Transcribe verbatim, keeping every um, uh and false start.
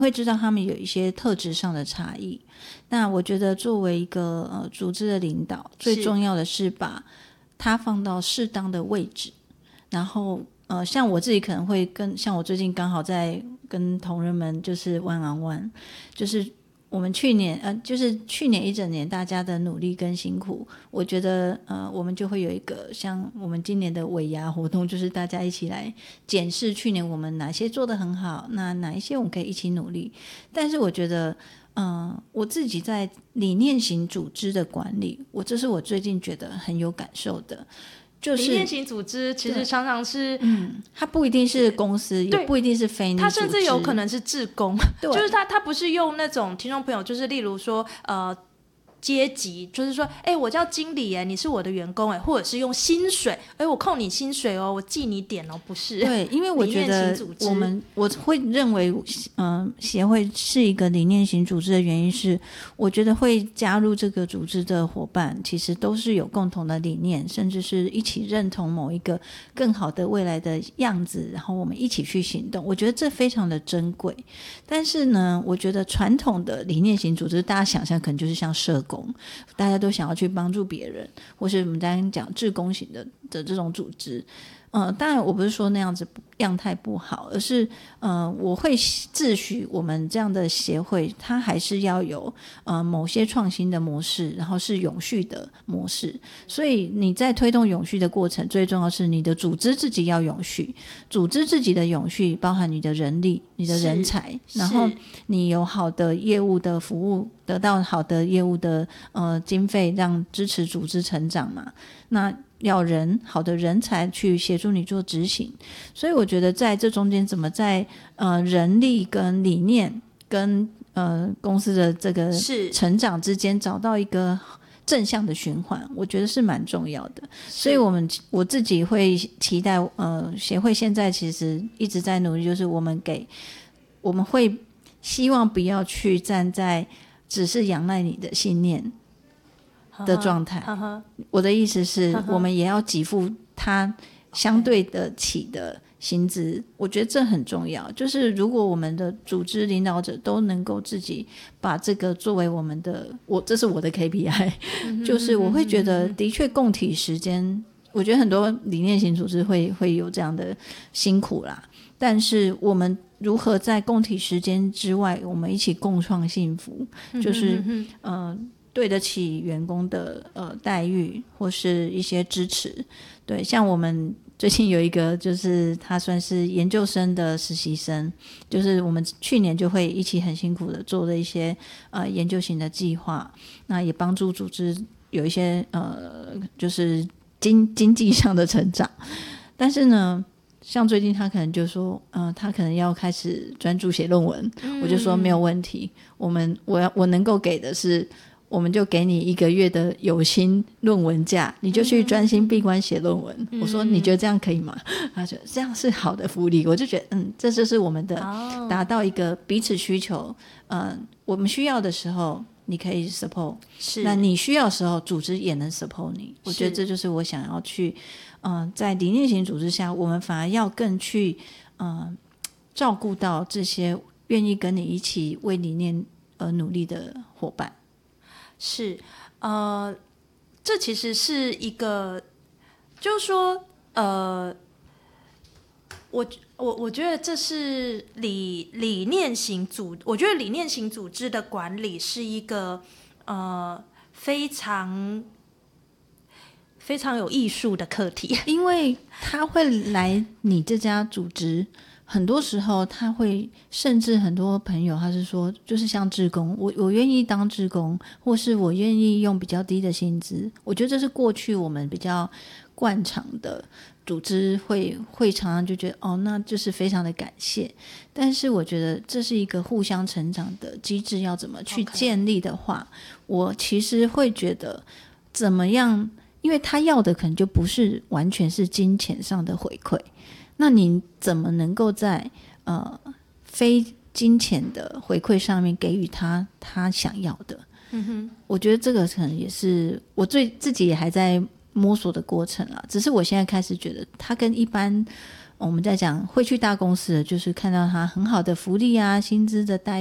会知道他们有一些特质上的差异。那我觉得作为一个呃组织的领导，最重要的是把它放到适当的位置，然后呃，像我自己可能会跟像我最近刚好在跟同仁们就是 one on one， 就是我们去年呃，就是去年一整年大家的努力跟辛苦，我觉得呃，我们就会有一个像我们今年的尾牙活动，就是大家一起来检视去年我们哪些做得很好，那哪一些我们可以一起努力。但是我觉得嗯、呃，我自己在理念型组织的管理，我这是我最近觉得很有感受的。就是理念型组织其实常常是嗯，它不一定是公司，也不一定是非你组织， 它甚至有可能是志工，就是它它不是用那种听众朋友，就是例如说呃阶级，就是说哎、欸，我叫经理哎，你是我的员工哎，或者是用薪水哎，我扣你薪水哦，我记你点哦，不是。 对，因为我觉得我们我会认为嗯、呃，协会是一个理念型组织的原因是，我觉得会加入这个组织的伙伴其实都是有共同的理念，甚至是一起认同某一个更好的未来的样子，然后我们一起去行动，我觉得这非常的珍贵。但是呢，我觉得传统的理念型组织大家想象可能就是像社工，大家都想要去帮助别人，或是我们刚刚讲志工型的的这种组织。呃，当然我不是说那样子样态不好，而是呃，我会自诩我们这样的协会它还是要有呃某些创新的模式，然后是永续的模式。所以你在推动永续的过程，最重要是你的组织自己要永续，组织自己的永续包含你的人力、你的人才，然后你有好的业务的服务，得到好的业务的呃经费，让支持组织成长嘛。那要人好的人才去协助你做执行，所以我觉得在这中间怎么在呃人力跟理念跟呃公司的这个成长之间找到一个正向的循环，我觉得是蛮重要的。所以我们我自己会期待呃协会现在其实一直在努力，就是我们给我们会希望不要去站在只是仰赖你的信念的状态，我的意思是我们也要给付他相对的起的薪资，我觉得这很重要。就是如果我们的组织领导者都能够自己把这个作为我们的，我这是我的 K P I， 就是我会觉得的确共体时间，我觉得很多理念型组织会会有这样的辛苦啦，但是我们如何在共体时间之外，我们一起共创幸福，就是嗯、呃对得起员工的呃待遇或是一些支持。对，像我们最近有一个就是他算是研究生的实习生，就是我们去年就会一起很辛苦的做了一些呃研究型的计划，那也帮助组织有一些呃就是经经济上的成长。但是呢，像最近他可能就说呃他可能要开始专注写论文、嗯、我就说没有问题，我们我要我能够给的是我们就给你一个月的有薪论文假，你就去专心闭关写论文、嗯、我说你觉得这样可以吗？他说这样是好的福利，我就觉得嗯，这就是我们的达到一个彼此需求、呃、我们需要的时候你可以 support， 那你需要的时候组织也能 support 你，我觉得这就是我想要去、呃、在理念型组织下我们反而要更去、呃、照顾到这些愿意跟你一起为理念而努力的伙伴。 是呃，这其实是一个就是说呃，我我我觉得这是理理念型组，我觉得理念型组织的管理是一个呃非常非常有艺术的课题， 因为他会来你这家组织，很多时候他会甚至很多朋友他是说就是像志工，我我愿意当志工，或是我愿意用比较低的薪资，我觉得这是过去我们比较惯常的组织会会常常就觉得哦，那就是非常的感谢。但是我觉得这是一个互相成长的机制，要怎么去建立的话、okay. 我其实会觉得怎么样，因为他要的可能就不是完全是金钱上的回馈，那你怎么能够在呃非金钱的回馈上面给予他他想要的、嗯、哼，我觉得这个可能也是我最自己也还在摸索的过程啦。只是我现在开始觉得他跟一般我们在讲会去大公司的，就是看到他很好的福利啊、薪资的待